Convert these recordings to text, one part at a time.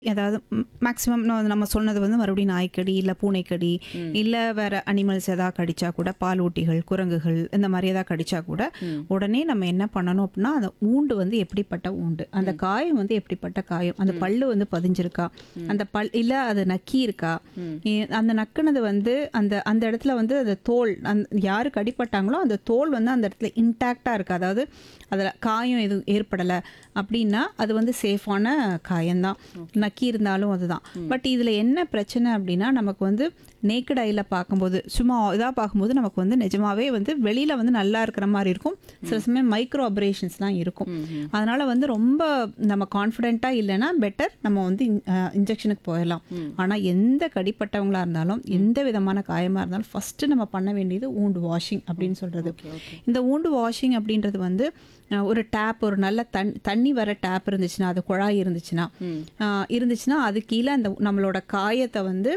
அதாவது மேக்ஸிமம் நம்ம சொன்னது வந்து மறுபடியும் நாய்க்கடி, இல்ல பூனைக்கடி, ம். இல்ல வேற அனிமல்ஸ் எதாவது கடிச்சா கூட, பாலூட்டிகள், குரங்குகள் இந்த மாரி எதாவது கடிச்சா கூட, ம். உடனே நம்ம என்ன பண்ணணும் அப்படின்னா, அந்த ஊண்டு வந்து எப்படிப்பட்ட ஊண்டு, அந்த காயம் வந்து எப்படிப்பட்ட காயம், அந்த பல்லு வந்து பதிஞ்சிருக்கா, அந்த இல்ல அது நக்கியிருக்கா, ம். அந்த நக்குனது வந்து அந்த அந்த இடத்துல வந்து அந்த தோல் யாரு கடிப்பட்டாங்களோ அந்த தோல் வந்து அந்த இடத்துல இன்டாக்டா இருக்கு. அதாவது அதில் காயம் எதுவும் ஏற்படலை அப்படின்னா அது வந்து சேஃபான காயம்தான். நக்கி இருந்தாலும் அதுதான். பட் இதில் என்ன பிரச்சனை அப்படின்னா, நமக்கு வந்து நேக்கட் ஐயில் பார்க்கும்போது சும்மா இதாக பார்க்கும்போது நமக்கு வந்து நிஜமாவே வந்து வெளியில் வந்து நல்லா இருக்கிற மாதிரி இருக்கும். சில சமயம் மைக்ரோ ஆப்ரேஷன்ஸ்லாம் இருக்கும். அதனால் வந்து ரொம்ப நம்ம கான்ஃபிடென்ட்டாக இல்லைன்னா பெட்டர் நம்ம வந்து இன்ஜெக்ஷனுக்கு போயிடலாம். ஆனால் எந்த கடிப்பட்டவங்களாக இருந்தாலும் எந்த விதமான காயமாக இருந்தாலும் ஃபஸ்ட்டு நம்ம பண்ண வேண்டியது ஊண்டு வாஷிங் அப்படின்னு சொல்கிறது. இந்த ஊண்டு வாஷிங் அப்படின்றது வந்து ஒரு டேப், ஒரு நல்ல தண்ணி வர டேப் இருந்துச்சுன்னா, அது குழாய் இருந்துச்சுன்னா அது கீழே அந்த நம்மளோட காயத்தை வந்து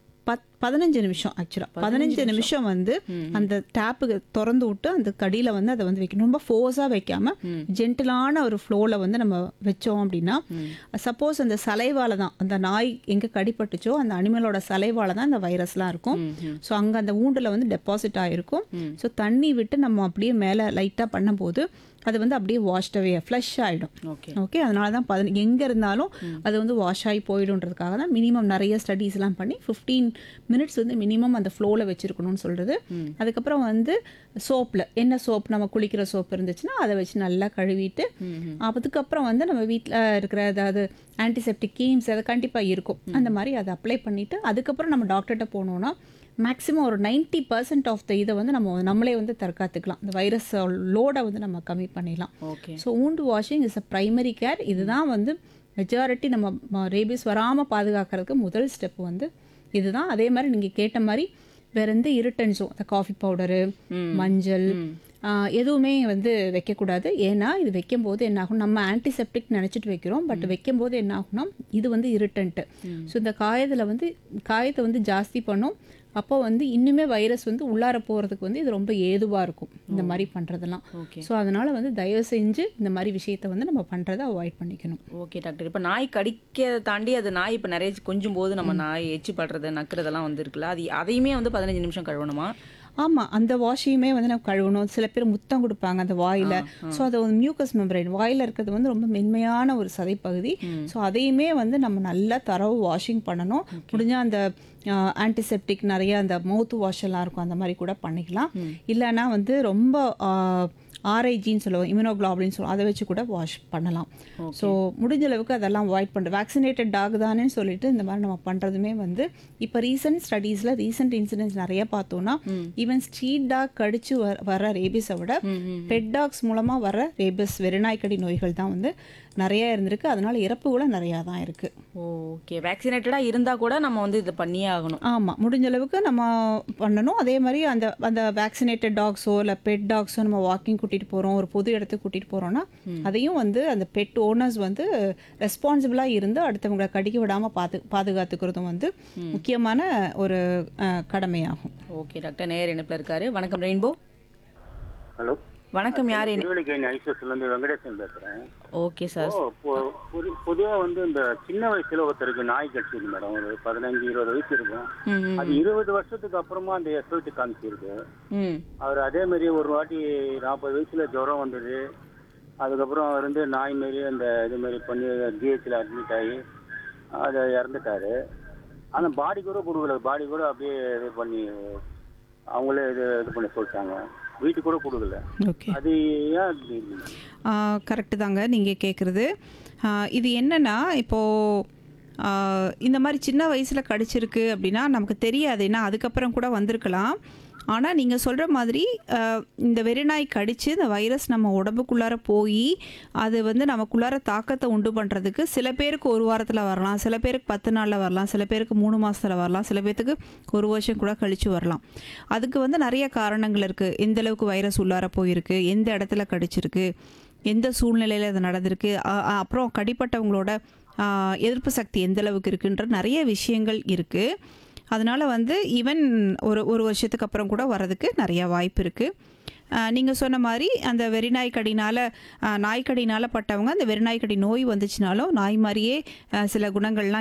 15 நிமிஷம், ஆக்சுவலாக 15 நிமிஷம் வந்து அந்த டேப்புக்கு திறந்து விட்டு அந்த கடியில் வந்து அதை வந்து வைக்கணும். ரொம்ப ஃபோர்ஸாக வைக்காமல் ஜென்டிலான ஒரு ஃப்ளோவில் வந்து நம்ம வச்சோம் அப்படின்னா, சப்போஸ் அந்த சலைவால தான் அந்த நாய் எங்கே கடிப்பட்டுச்சோ அந்த அனிமலோட சலைவால தான் அந்த வைரஸ்லாம் இருக்கும். ஸோ அங்கே அந்த ஊண்டில் வந்து டெபாசிட் ஆகிருக்கும். ஸோ தண்ணி விட்டு நம்ம அப்படியே மேலே லைட்டாக பண்ணும்போது அது வந்து அப்படியே வாஷ்டவே ஃப்ளஷ் ஆகிடும். ஓகே, அதனால தான் எங்கே இருந்தாலும் அது வந்து வாஷ் ஆகி போயிடுன்றதுக்காக தான் மினிமம் நிறைய ஸ்டடீஸ்லாம் பண்ணி 15 மினிட்ஸ் வந்து மினிமம் அந்த ஃப்ளோவில் வச்சுருக்கணும்னு சொல்கிறது. அதுக்கப்புறம் வந்து சோப்பில் என்ன சோப், நம்ம குளிக்கிற சோப் இருந்துச்சுன்னா அதை வச்சு நல்லா கழுவிட்டு, அதுக்கப்புறம் வந்து நம்ம வீட்டில் இருக்கிற ஏதாவது ஆன்டிசெப்டிக் கீம்ஸ் அதை கண்டிப்பாக இருக்கும், அந்த மாதிரி அதை அப்ளை பண்ணிவிட்டு அதுக்கப்புறம் நம்ம டாக்டர்கிட்ட போனோன்னா மேக்ஸிமம் ஒரு 90% ஆஃப் த இதை வந்து நம்மளே வந்து தற்காத்துக்கலாம். இந்த வைரஸ் லோடை வந்து நம்ம கம்மி பண்ணிடலாம். So ஊண்டு washing is a primary care. இதுதான் வந்து மெஜாரிட்டி நம்ம ரேபிஸ் வராமல் பாதுகாக்கிறதுக்கு முதல் ஸ்டெப் வந்து இதுதான். அதே மாதிரி நீங்கள் கேட்ட மாதிரி வேற எந்த இரிட்டன்ஸும், அந்த காஃபி பவுடரு, மஞ்சள் எதுவுமே வந்து வைக்கக்கூடாது. ஏன்னா இது வைக்கும்போது என்ன ஆகும், நம்ம ஆன்டிசெப்டிக் நினச்சிட்டு வைக்கிறோம், பட் வைக்கும்போது என்ன ஆகும்னா இது வந்து இரிட்டன்ட்டு. ஸோ இந்த காயத்தை வந்து ஜாஸ்தி பண்ணும். அப்போ வந்து இன்னுமே வைரஸ் வந்து உள்ளார போகிறதுக்கு வந்து இது ரொம்ப ஏதுவாக இருக்கும் இந்த மாதிரி பண்ணுறதெல்லாம். ஸோ அதனால் வந்து தயவு செஞ்சு இந்த மாதிரி விஷயத்தை வந்து நம்ம பண்ணுறதை அவாய்ட் பண்ணிக்கணும். Okay doctor. இப்போ நாய் கடிக்க தாண்டி அது நாய் இப்போ நிறைய கொஞ்சம் போது நம்ம நாய் எச்சி படுறது நக்குறதெல்லாம் வந்து இருக்குல்ல, அதையுமே வந்து 15 நிமிஷம் கழுவணுமா? ஆமாம், அந்த வாஷையுமே வந்து நம்ம கழுவணும். சில பேர் முத்தம் கொடுப்பாங்க அந்த வாயில். ஸோ அது வந்து மியூக்கஸ் மெம்பரைன் வாயில் இருக்கிறது வந்து ரொம்ப மென்மையான ஒரு சதைப்பகுதி. ஸோ அதையுமே வந்து நம்ம நல்லா தரவு வாஷிங் பண்ணணும். முடிஞ்சால் அந்த ஆன்டிசெப்டிக் நிறைய அந்த மவுத் வாஷ் எல்லாம் இருக்கும், அந்த மாதிரி கூட பண்ணிக்கலாம். இல்லைன்னா வந்து ரொம்ப ஆர்ஐஜின்னு சொல்லுவோம், இம்யூனோகுளோபுலின்னு சொல்லுவோம், அதை வச்சு கூட வாஷ் பண்ணலாம். ஸோ முடிஞ்ச அளவுக்கு அதெல்லாம் அவாய்ட் பண்ணுறது. வேக்சினேட்டட் டாக் தானே சொல்லிட்டு இந்த மாதிரி நம்ம பண்ணுறதுமே வந்து இப்போ ரீசெண்ட் இன்சிடென்ட்ஸ் நிறைய பார்த்தோன்னா, ஈவன் ஸ்ட்ரீட் டாக் கடிச்சு வர ரேபிஸை விட பெட் டாக்ஸ் மூலமாக வர ரேபிஸ் வெறிநாய்க்கடி நோய்கள் தான் வந்து நிறையா இருந்திருக்கு. அதனால இறப்புகளும் நிறையா தான் இருக்குது. ஓகே, வேக்சினேட்டடாக இருந்தால் கூட நம்ம வந்து இதை பண்ணியே ஆகணும். ஆமாம், முடிஞ்ச அளவுக்கு நம்ம பண்ணணும். அதே மாதிரி அந்த வேக்சினேட்டட் டாக்ஸோ இல்லை பெட் டாக்ஸோ நம்ம வாக்கிங் கூட்டிகிட்டு போகிறோம், ஒரு பொது இடத்துக்கு கூட்டிகிட்டு போகிறோன்னா அதையும் வந்து அந்த பெட் ஓனர்ஸ் வந்து ரெஸ்பான்சிபிளாக இருந்து அடுத்தவங்களை கடிக்க விடாமல் பாதுகாத்துக்கிறதும் வந்து முக்கியமான ஒரு கடமையாகும். ஓகே டாக்டர், நேர் இணைப்பில் இருக்காரு. வணக்கம் ரெயின்போ. ஹலோ வணக்கம், யார்? ஐசிஎஸ்லேருந்து வெங்கடேசன் பேசுகிறேன். Okay sir. பொதுவாக வந்து இந்த சின்ன வயசுல ஒருத்தருக்கு நாய் கடிச்சிருக்கு மேடம், ஒரு 15-20 வயசு இருக்கும். அது 20 வருஷத்துக்கு அப்புறமா அந்த எஃபெக்ட் காமிச்சிருக்கு. அவர் அதே மாதிரி ஒரு வாட்டி 40 வயசுல ஜுரம் வந்தது. அதுக்கப்புறம் அவர் வந்து நாய் மாரி அந்த இது மாதிரி பண்ணி ஜிஹெச்சில் அட்மிட் ஆகி அதை இறந்துட்டாரு. ஆனால் பாடி கூட கொடுக்கல, பாடி கூட அப்படியே இது பண்ணி அவங்களே இது பண்ணி சொல்லிட்டாங்க, வீட்டுக்கு கூட கொடுக்கல. ஓகே, அது ஏன்? கரெக்டு தாங்க நீங்கள் கேட்குறது. இது என்னென்னா, இப்போது இந்த மாதிரி சின்ன வயசில் கடிச்சிருக்கு அப்படின்னா நமக்கு தெரியாது, ஏன்னா அதுக்கப்புறம் கூட வந்திருக்கலாம். ஆனால் நீங்கள் சொல்கிற மாதிரி இந்த வெறிநாய் கடித்து இந்த வைரஸ் நம்ம உடம்புக்குள்ளார போய் அது வந்து நமக்குள்ளார தாக்கத்தை உண்டு பண்ணுறதுக்கு சில பேருக்கு 1 வாரத்தில் வரலாம், சில பேருக்கு 10 நாளில் வரலாம், சில பேருக்கு 3 மாதத்தில் வரலாம், சில பேர்த்துக்கு 1 வருஷம் கூட கழித்து வரலாம். அதுக்கு வந்து நிறைய காரணங்கள் இருக்குது. எந்த அளவுக்கு வைரஸ் உள்ளார போயிருக்கு, எந்த இடத்துல கடிச்சிருக்கு, எந்த சூழ்நிலையில் அது நடந்திருக்கு, அப்புறம் கடிப்பட்டவங்களோட எதிர்ப்பு சக்தி எந்த அளவுக்கு இருக்குன்ற நிறைய விஷயங்கள் இருக்குது. அதனால் வந்து ஈவன் ஒரு வருஷத்துக்கு அப்புறம் கூட வர்றதுக்கு நிறைய வாய்ப்பு இருக்குது. நீங்கள் சொன்ன மாதிரி அந்த நாய்க்கடினால் பட்டவங்க அந்த வெறிநாய்க்கடி நோய் வந்துச்சுனாலும் நாய் மாதிரியே சில குணங்கள்லாம்